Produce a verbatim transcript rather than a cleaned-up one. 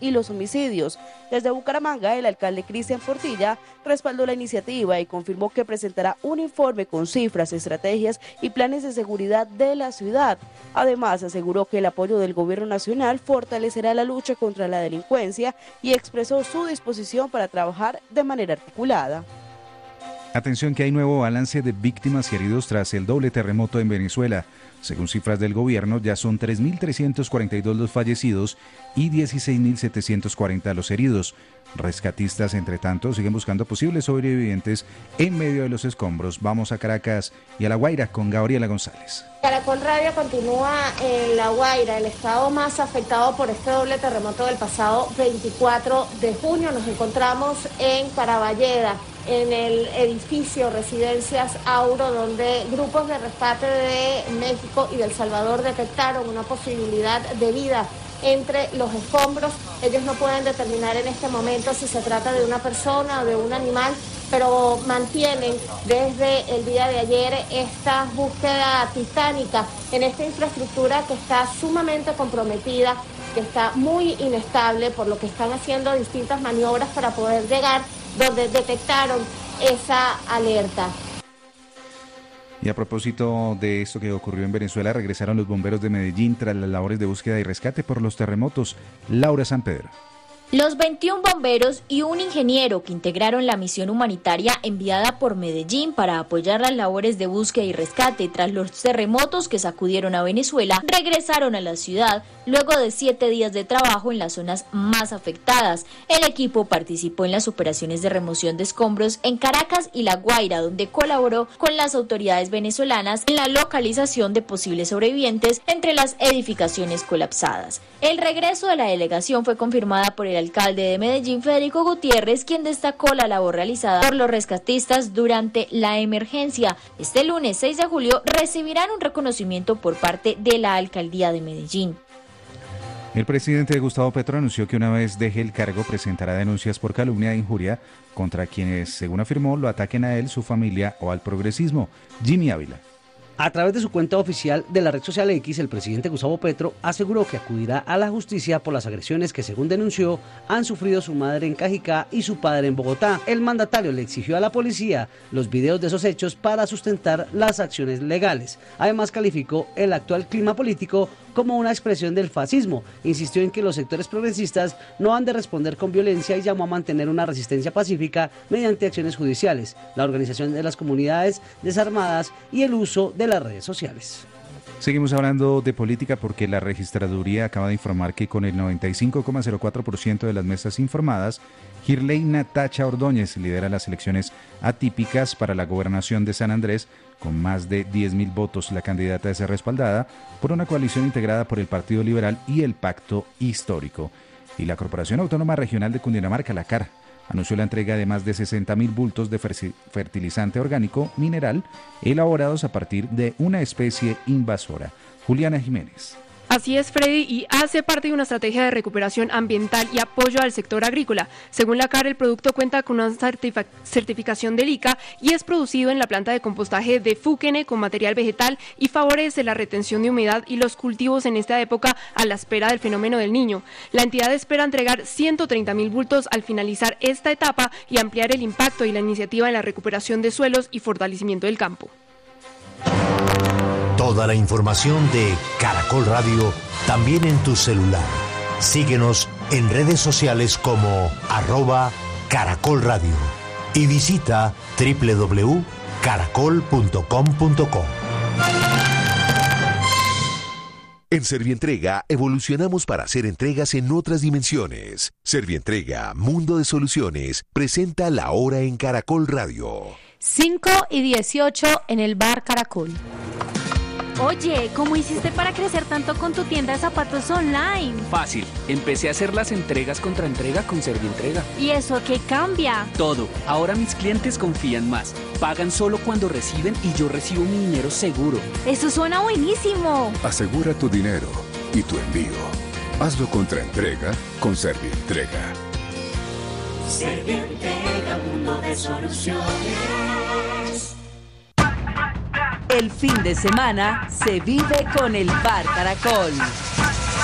y los homicidios. Desde Bucaramanga, el alcalde Cristian Portilla respaldó la iniciativa y confirmó que presentará un informe con cifras, estrategias y planes de seguridad de la ciudad. Además, aseguró que el apoyo del gobierno nacional fortalecerá la lucha contra la delincuencia y expresó su disposición para trabajar de manera articulada. Atención que hay nuevo balance de víctimas y heridos tras el doble terremoto en Venezuela. Según cifras del gobierno, ya son tres mil trescientos cuarenta y dos los fallecidos y dieciséis mil setecientos cuarenta los heridos. Rescatistas, entre tanto, siguen buscando posibles sobrevivientes en medio de los escombros. Vamos a Caracas y a La Guaira con Gabriela González. Caracol Radio continúa en La Guaira, el estado más afectado por este doble terremoto del pasado veinticuatro de junio. Nos encontramos en Caraballeda, en el edificio Residencias Auro, donde grupos de rescate de México y de El Salvador detectaron una posibilidad de vida entre los escombros. Ellos no pueden determinar en este momento si se trata de una persona o de un animal, pero mantienen desde el día de ayer esta búsqueda titánica en esta infraestructura que está sumamente comprometida, que está muy inestable, por lo que están haciendo distintas maniobras para poder llegar donde detectaron esa alerta. Y a propósito de esto que ocurrió en Venezuela, regresaron los bomberos de Medellín tras las labores de búsqueda y rescate por los terremotos. Laura San Pedro. Los veintiún bomberos y un ingeniero que integraron la misión humanitaria enviada por Medellín para apoyar las labores de búsqueda y rescate tras los terremotos que sacudieron a Venezuela, regresaron a la ciudad luego de siete días de trabajo en las zonas más afectadas. El equipo participó en las operaciones de remoción de escombros en Caracas y La Guaira, donde colaboró con las autoridades venezolanas en la localización de posibles sobrevivientes entre las edificaciones colapsadas. El regreso de la delegación fue confirmada por el alcalde de Medellín, Federico Gutiérrez, quien destacó la labor realizada por los rescatistas durante la emergencia. Este lunes seis de julio recibirán un reconocimiento por parte de la alcaldía de Medellín. El presidente Gustavo Petro anunció que una vez deje el cargo presentará denuncias por calumnia e injuria contra quienes, según afirmó, lo ataquen a él, su familia o al progresismo. Jimmy Ávila. A través de su cuenta oficial de la red social X, el presidente Gustavo Petro aseguró que acudirá a la justicia por las agresiones que, según denunció, han sufrido su madre en Cajicá y su padre en Bogotá. El mandatario le exigió a la policía los videos de esos hechos para sustentar las acciones legales. Además, calificó el actual clima político como una expresión del fascismo. Insistió en que los sectores progresistas no han de responder con violencia y llamó a mantener una resistencia pacífica mediante acciones judiciales, la organización de las comunidades desarmadas y el uso de las redes sociales. Seguimos hablando de política porque la registraduría acaba de informar que con el noventa y cinco coma cero cuatro por ciento de las mesas informadas, Girley Natacha Ordóñez lidera las elecciones atípicas para la gobernación de San Andrés. Con más de diez mil votos, la candidata es respaldada por una coalición integrada por el Partido Liberal y el Pacto Histórico. Y la Corporación Autónoma Regional de Cundinamarca, la C A R, anunció la entrega de más de sesenta mil bultos de fertilizante orgánico mineral elaborados a partir de una especie invasora. Juliana Jiménez. Así es, Freddy, y hace parte de una estrategia de recuperación ambiental y apoyo al sector agrícola. Según la C A R, el producto cuenta con una certific- certificación del I C A y es producido en la planta de compostaje de Fúquene con material vegetal y favorece la retención de humedad y los cultivos en esta época a la espera del fenómeno del Niño. La entidad espera entregar ciento treinta mil bultos al finalizar esta etapa y ampliar el impacto y la iniciativa en la recuperación de suelos y fortalecimiento del campo. Toda la información de Caracol Radio también en tu celular. Síguenos en redes sociales como arroba Caracol Radio y visita doble u doble u doble u punto caracol punto com punto co. En Servientrega evolucionamos para hacer entregas en otras dimensiones. Servientrega, Mundo de Soluciones, presenta La Hora en Caracol Radio. cinco y dieciocho en el Bar Caracol. Oye, ¿cómo hiciste para crecer tanto con tu tienda de zapatos online? Fácil, empecé a hacer las entregas contra entrega con Servientrega. ¿Y eso qué cambia? Todo, ahora mis clientes confían más, pagan solo cuando reciben y yo recibo mi dinero seguro. Eso suena buenísimo. Asegura tu dinero y tu envío. Hazlo contra entrega con Servientrega. Servientrega, mundo de soluciones. El fin de semana se vive con el Bar Caracol.